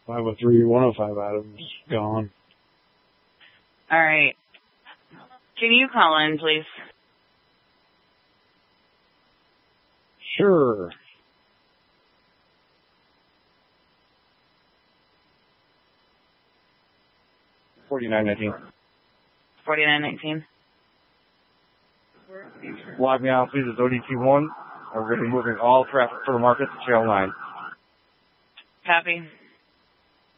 503, 105 Adams, gone. All right. Can you call in, please? Sure. $49.19. $49.19. Log me out, please, as ODT1. We're going to be moving all traffic for the market to Channel 9. Copy.